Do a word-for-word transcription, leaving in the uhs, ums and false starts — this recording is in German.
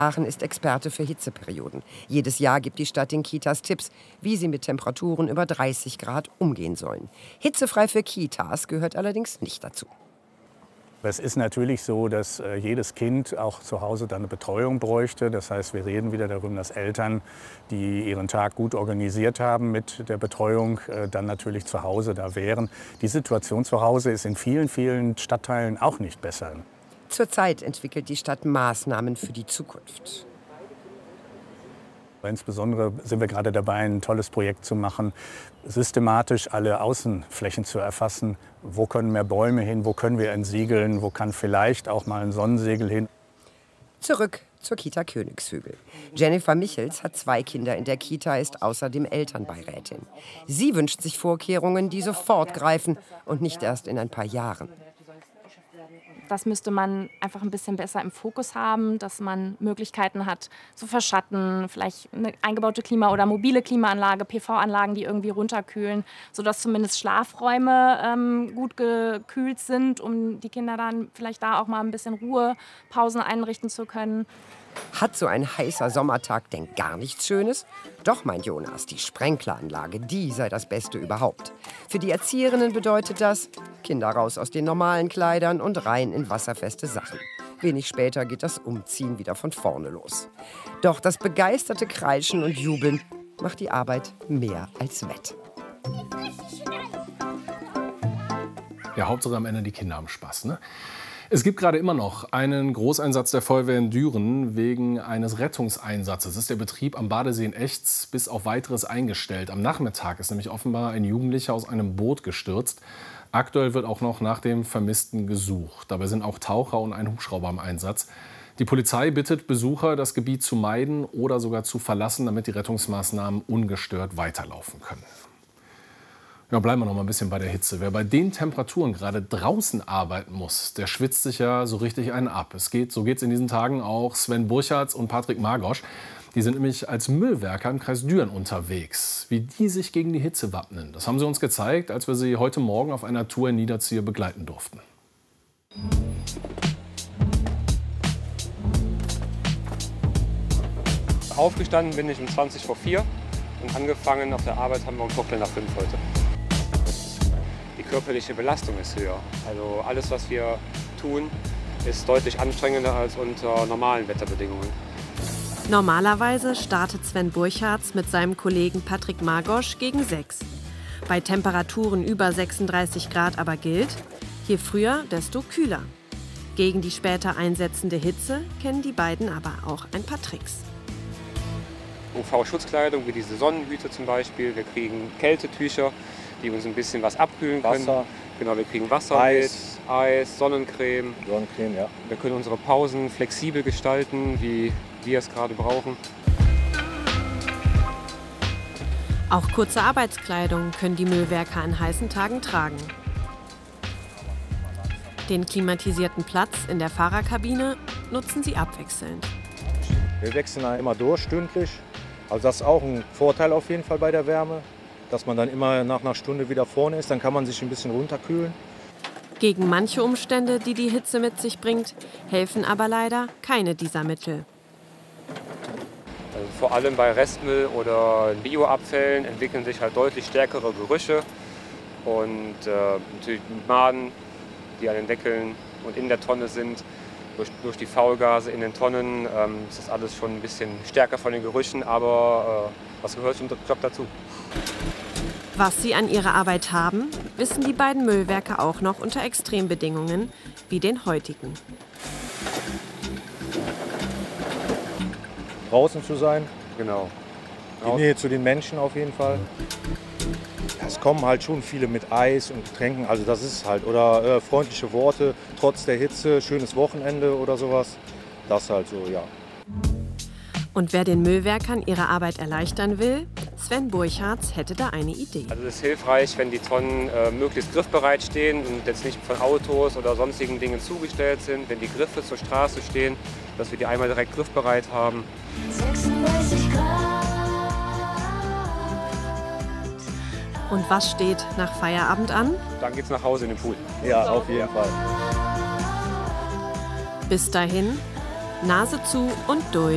Aachen ist Experte für Hitzeperioden. Jedes Jahr gibt die Stadt den Kitas Tipps, wie sie mit Temperaturen über dreißig Grad umgehen sollen. Hitzefrei für Kitas gehört allerdings nicht dazu. Es ist natürlich so, dass äh, jedes Kind auch zu Hause dann eine Betreuung bräuchte. Das heißt, wir reden wieder darüber, dass Eltern, die ihren Tag gut organisiert haben mit der Betreuung, äh, dann natürlich zu Hause da wären. Die Situation zu Hause ist in vielen, vielen Stadtteilen auch nicht besser. Zurzeit entwickelt die Stadt Maßnahmen für die Zukunft. Insbesondere sind wir gerade dabei, ein tolles Projekt zu machen, systematisch alle Außenflächen zu erfassen. Wo können mehr Bäume hin, wo können wir entsiegeln, wo kann vielleicht auch mal ein Sonnensegel hin. Zurück zur Kita Königshügel. Jennifer Michels hat zwei Kinder in der Kita, ist außerdem Elternbeirätin. Sie wünscht sich Vorkehrungen, die sofort greifen und nicht erst in ein paar Jahren. Das müsste man einfach ein bisschen besser im Fokus haben, dass man Möglichkeiten hat zu verschatten, vielleicht eine eingebaute Klima- oder mobile Klimaanlage, P V-Anlagen, die irgendwie runterkühlen, sodass zumindest Schlafräume ähm, gut gekühlt sind, um die Kinder dann vielleicht da auch mal ein bisschen Ruhepausen einrichten zu können. Hat so ein heißer Sommertag denn gar nichts Schönes? Doch, meint Jonas, die Sprenkleranlage, die sei das Beste überhaupt. Für die Erzieherinnen bedeutet das, Kinder raus aus den normalen Kleidern und rein in wasserfeste Sachen. Wenig später geht das Umziehen wieder von vorne los. Doch das begeisterte Kreischen und Jubeln macht die Arbeit mehr als wett. Ja, Hauptsache am Ende die Kinder haben Spaß, ne? Es gibt gerade immer noch einen Großeinsatz der Feuerwehr in Düren wegen eines Rettungseinsatzes. Ist der Betrieb am Badesee in Echts bis auf Weiteres eingestellt. Am Nachmittag ist nämlich offenbar ein Jugendlicher aus einem Boot gestürzt. Aktuell wird auch noch nach dem Vermissten gesucht. Dabei sind auch Taucher und ein Hubschrauber im Einsatz. Die Polizei bittet Besucher, das Gebiet zu meiden oder sogar zu verlassen, damit die Rettungsmaßnahmen ungestört weiterlaufen können. Ja, bleiben wir noch mal ein bisschen bei der Hitze. Wer bei den Temperaturen gerade draußen arbeiten muss, der schwitzt sich ja so richtig einen ab. Es geht, so geht es in diesen Tagen auch Sven Burchards und Patrick Margosch. Die sind nämlich als Müllwerker im Kreis Düren unterwegs. Wie die sich gegen die Hitze wappnen, das haben sie uns gezeigt, als wir sie heute Morgen auf einer Tour in Niederziehe begleiten durften. Aufgestanden bin ich um zwanzig vor vier und angefangen auf der Arbeit haben wir um Viertel nach fünf heute. Die körperliche Belastung ist höher. Also alles, was wir tun, ist deutlich anstrengender als unter normalen Wetterbedingungen. Normalerweise startet Sven Burchards mit seinem Kollegen Patrick Margosch gegen sechs. Bei Temperaturen über sechsunddreißig Grad aber gilt, je früher, desto kühler. Gegen die später einsetzende Hitze kennen die beiden aber auch ein paar Tricks. U V-Schutzkleidung, wie diese Sonnenhüte zum Beispiel. Wir kriegen Kältetücher, die uns ein bisschen was abkühlen können. Wasser. Genau, wir kriegen Wasser Eis. mit, Eis, Sonnencreme. Sonnencreme, ja. Wir können unsere Pausen flexibel gestalten, wie wir es gerade brauchen. Auch kurze Arbeitskleidung können die Müllwerker an heißen Tagen tragen. Den klimatisierten Platz in der Fahrerkabine nutzen sie abwechselnd. Wir wechseln immer durch, stündlich. Also das ist auch ein Vorteil auf jeden Fall bei der Wärme, dass man dann immer nach einer Stunde wieder vorne ist. Dann kann man sich ein bisschen runterkühlen. Gegen manche Umstände, die die Hitze mit sich bringt, helfen aber leider keine dieser Mittel. Also vor allem bei Restmüll oder Bioabfällen entwickeln sich halt deutlich stärkere Gerüche. Und äh, natürlich Maden, die an den Deckeln und in der Tonne sind. Durch, durch die Faulgase in den Tonnen ähm, ist das alles schon ein bisschen stärker von den Gerüchen, aber äh, was gehört zum Job dazu? Was sie an ihrer Arbeit haben, wissen die beiden Müllwerker auch noch unter Extrembedingungen wie den heutigen. Draußen zu sein, Genau. die Nähe zu den Menschen auf jeden Fall. Es kommen halt schon viele mit Eis und Getränken, also das ist halt. Oder äh, freundliche Worte, trotz der Hitze, schönes Wochenende oder sowas. Das halt so, ja. Und wer den Müllwerkern ihre Arbeit erleichtern will, Sven Burchards hätte da eine Idee. Also es ist hilfreich, wenn die Tonnen äh, möglichst griffbereit stehen und jetzt nicht von Autos oder sonstigen Dingen zugestellt sind. Wenn die Griffe zur Straße stehen, dass wir die einmal direkt griffbereit haben. sechsunddreißig Grad. Und was steht nach Feierabend an? Dann geht's nach Hause in den Pool. Ja, auf jeden Fall. Bis dahin, Nase zu und durch.